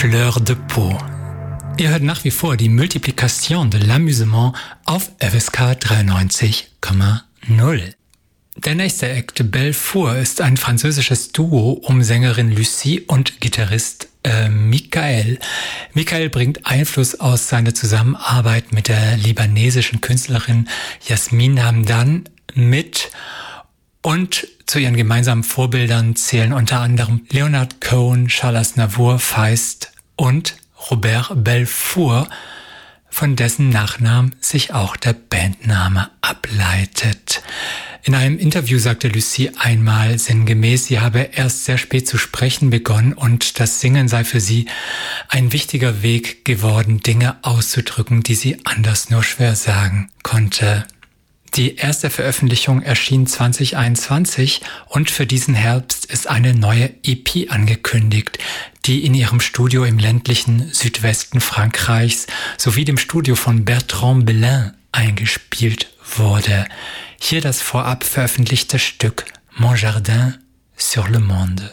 Fleur de Peau. Ihr hört nach wie vor die Multiplication de l'Amusement auf FSK 93,0. Der nächste Act, Bellefour, ist ein französisches Duo um Sängerin Lucie und Gitarrist Michael. Michael bringt Einfluss aus seiner Zusammenarbeit mit der libanesischen Künstlerin Yasmine Hamdan mit, und zu ihren gemeinsamen Vorbildern zählen unter anderem Leonard Cohen, Charles Aznavour, Feist und Robert Bellefour, von dessen Nachnamen sich auch der Bandname ableitet. In einem Interview sagte Lucie einmal sinngemäß, sie habe erst sehr spät zu sprechen begonnen und das Singen sei für sie ein wichtiger Weg geworden, Dinge auszudrücken, die sie anders nur schwer sagen konnte. Die erste Veröffentlichung erschien 2021 und für diesen Herbst ist eine neue EP angekündigt, die in ihrem Studio im ländlichen Südwesten Frankreichs sowie dem Studio von Bertrand Belin eingespielt wurde. Hier das vorab veröffentlichte Stück Mon Jardin sur le Monde.